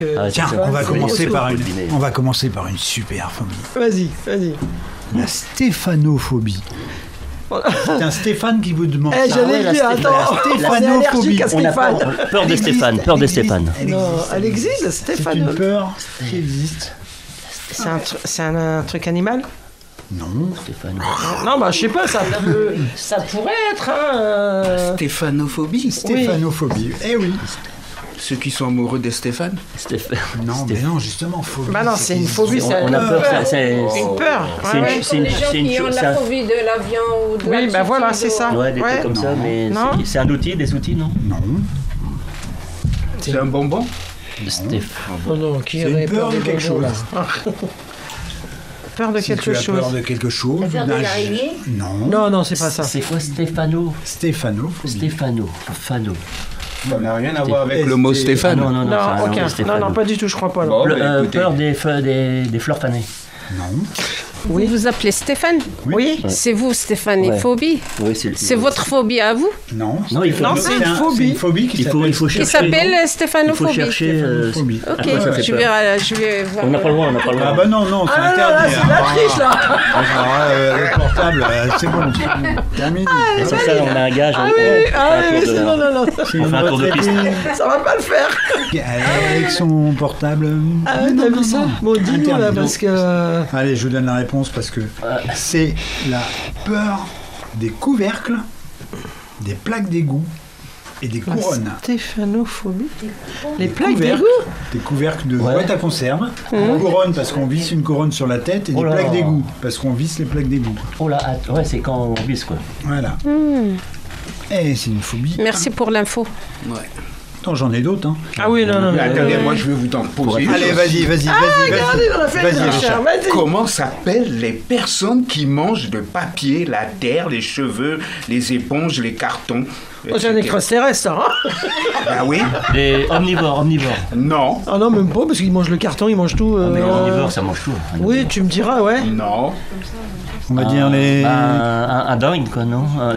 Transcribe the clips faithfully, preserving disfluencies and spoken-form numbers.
Euh, ah, tiens, ça, on va, c'est commencer par une, dîner. on va commencer par une super phobie. Vas-y, vas-y. La stéphanophobie. C'est un Stéphane qui vous demande Eh, ça. j'allais ouais, la dire, Sté- attends, la on est stéphanophobie. allergique à On a Stéphane. peur, peur de Elle Stéphane, existe, peur de elle existe, Stéphane. elle Non, existe. elle existe, C'est Stéphane. une peur qui existe. C'est un, tr- c'est un, un truc animal? Non. Stéphane. Non, bah je sais pas, ça peut, ça pourrait être, hein. euh, Stéphanophobie. Stéphanophobie. Eh oui. Ceux qui sont amoureux de Stéphane. Stéphane. Non, mais Stéphane. non, justement, phobie. Bah non, c'est une phobie, On, c'est on a une peur, peur. ça, c'est Une peur. c'est ouais, ouais. une, c'est une, les gens c'est une qui ont chose. la ça- phobie de l'avion ou de Oui, bah voilà, c'est ça. Ouais, des Ouais. trucs comme ça, mais Non. c'est- c'est un outil, des outils, non Non. C'est un bonbon. Stéphane. Oh non, qui C'est aurait une peur de des quelque bonbons, chose. là. Peur de Si quelque tu as chose. peur de quelque chose. La peur de d'un- l'araignée. Non. Non, non, c'est pas ça. C'est quoi Stéphano Stéphanophobie. Stéphano. Fano. Ça n'a rien à voir avec Sté- le mot Sté- Stéphane. Ah, non, non, non, Non, ça a rien à aucun. voir, Non, Stéphano. non, pas du tout, je crois pas. non. Bon, Le- bah, euh, écoutez. peur des, feux- des, des fleurs fanées. Non. Vous vous appelez Stéphane? Oui. C'est vous, Stéphane, et Ouais. phobie? Oui, c'est C'est votre phobie à vous? Non. Non, il faut- Non, c'est une un- phobie. C'est une phobie qui Il faut, il faut Qui chercher. s'appelle Il faut stéphanophobie. chercher. euh, Stéphanophobie. Ok, Après, ça fait je peur. vais, euh, je vais voir. On n'a pas le droit, on n'a pas le Ah droit. bah non, non, c'est Ah non, là, interdit. c'est de la hein. triche, là. Ah, euh, le portable, euh, c'est bon, c'est bon. Terminé. C'est ça, on a un gage. Ah on- oui, on oui, fait ah un oui, tour oui, de- c'est- non, non, non. C'est On une fait un tour de retraitée Ça va pas le faire. avec son portable. Ah Non, ouais, t'as non, vu ça? non. Bon, dis-nous là, Interdit. parce que... Allez, je vous donne la réponse parce que c'est la peur des couvercles, des plaques d'égout et des La couronnes. stéphanophobie. Les Des plaques couvercles, d'égout. Des couvercles de Ouais. boîte à conserve, une couronne parce qu'on visse une couronne sur la tête et Oh des là plaques là. d'égout parce qu'on visse les plaques d'égout. Oh là, att- ouais, c'est quand on vise quoi. Voilà. Et c'est une phobie. Merci pour l'info. Ouais. Attends, j'en ai d'autres. Hein. Ah oui, non, non, Mais non. attendez, moi je vais vous en poser une Allez, chose. vas-y, vas-y, vas-y. Regardez, on a fait Vas-y, le Richard. cher, vas-y. Comment s'appellent les personnes qui mangent le papier, la terre, les cheveux, les éponges, les cartons? Oh, j'ai un extraterrestre, hein. Ah oui? Les omnivores, omnivores. Non. Ah non, même pas, parce qu'ils mangent le carton, ils mangent tout. euh, Mais omnivores, ça mange tout. Oui, tu me diras, ouais. Non. On va dire les. Un, un, un dingue quoi, non Un-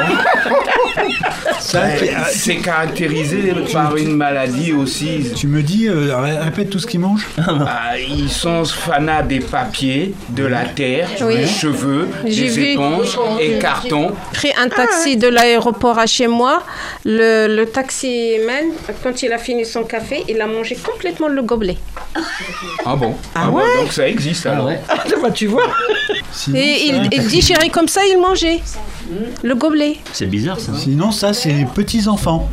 Ça, Euh, qui- ah, C'est caractérisé par une maladie aussi. tu me dis, euh, ré- répète tout ce qu'ils mangent. Ah, ils sont fanats des papiers, de la terre, Oui. des cheveux, J'ai des vu. éponges et cartons. Pris un taxi de l'aéroport à chez moi. Le, le taximan, quand il a fini son café, il a mangé complètement le gobelet. Ah bon? Ah bon, ouais? donc ça existe Ah alors. ouais. Ah, bah, tu vois. Sinon, Et ça, il, il digérait comme ça, il mangeait. Le gobelet. C'est bizarre ça. sinon, ça, c'est les petits-enfants.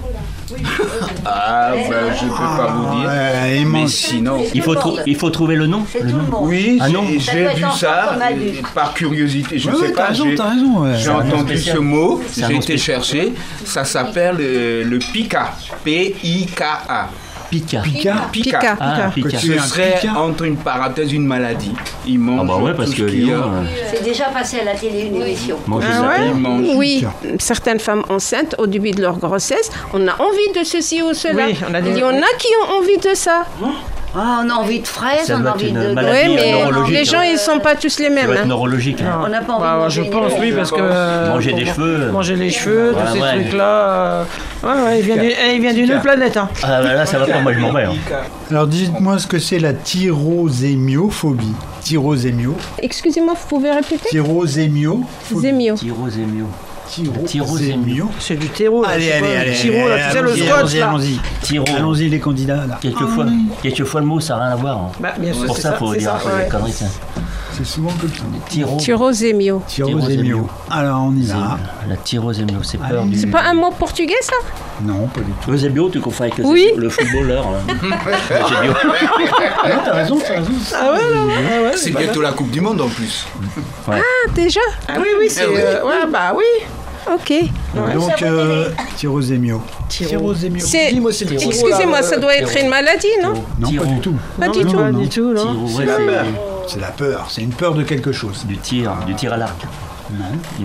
Ah ben je peux pas vous dire. Ouais, ils Mais mangent. sinon. Il faut, trou- il faut trouver le nom. Le nom. Oui, Ah non. j'ai- Ça j'ai doit vu être ça enfant comme adulte. euh, par curiosité. Je Ouais, sais ouais, pas. t'as raison, j'ai- t'as raison. ouais. J'ai un nom entendu spécial. ce mot, C'est un j'ai nom été spécial. chercher. Ça s'appelle euh, le pica. P I K A. Pica. Picard. Pica. Pica. Ah, Que pica. tu- Ce es un serait pica. entre une parenthèse une maladie. Ils mangent Ah bah ouais, parce tout que ce qu'il y Lyon, a. euh, C'est déjà passé à la télé une émission. manger Ah de la ouais terre. Ils mangent. Oui, certaines femmes enceintes, au début de leur grossesse, on a envie de ceci ou cela. Oui, on a des- Il y en a qui ont envie de ça. Ah, on a envie de fraises, Ça on doit a être envie une de... maladie Oui, mais neurologique. les gens, ils sont pas tous les Ça mêmes. doit être hein. neurologique. hein. On n'a pas envie Bah, de ouais, je manger pense, une oui, aile. parce que... euh, Manger des cheveux. Manger les cheveux, tous Ouais, ces ouais. trucs-là. euh, Ouais, ouais, il vient du- eh, il vient d'une autre planète, hein. Ah bah là, ça va pas, moi je m'en vais. hein. Alors, dites-moi ce que c'est la tyrosémiophobie. Tyrosémio. Excusez-moi, vous pouvez répéter Tyrosémio. Zémio. Tyrosémio. Tyrosémio. C'est du terreau, là. Allez, je sais allez, pas, allez. le Tiro, là, tu sais, le allons-y, scotch, allons-y, là. allons-y. Tyro. Allons-y, les candidats, là. Quelquefois, quelquefois le mot ça n'a rien à voir. hein. Bah, bien sûr, Pour c'est ça, ça, faut c'est dire ça, un peu ouais. des conneries. ça. C'est souvent comme ça. Tyro. Tyrosémio. Tyrosémio. Alors, on y va. La tyrosémio, c'est peur Allez. du... C'est pas un mot portugais, ça? Non, pas du tout. Tyrosémio, tu confonds avec le, Oui. le footballeur. là. Eusebio. Ah, t'as raison, t'as raison. Ah ouais, non, ah ouais, C'est bah, bientôt la Coupe du Monde en plus. Ah, déjà? Ah oui, oui, c'est... Eh oui. euh, ouais, bah oui. Ok. Donc, euh, tyrosémio. Tyrosémio. C'est- Dis-moi, c'est le Tiro, là, Excusez-moi, euh, ça doit être une maladie, non? Non, Tyro. pas du tout. Pas non, du non, tout. Pas non. du tout, non. Tyro, ouais, la c'est peur. C'est la peur. C'est une peur de quelque chose. du tir, du tir à l'arc. Non.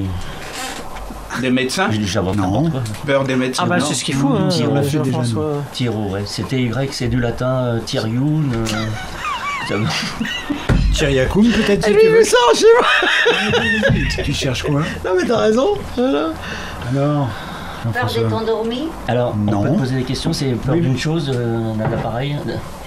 Des médecins? Je j'invente Non. n'importe quoi. Peur des médecins? Ah bah non. c'est ce qu'il faut, hein, on l'a fait déjà, Jean-François. Tiro, ouais. C'était Y, c'est du latin, euh, Tyrioun. euh, ça me- Tyriakoum, peut-être, si J'ai tu vu veux. ça chez moi. Tu cherches quoi? Non mais t'as raison. Voilà. Alors, Peur Jean-François. d'être endormi. Alors, Non. on peut te poser des questions, c'est peur Oui, d'une oui. chose, euh, d'un appareil.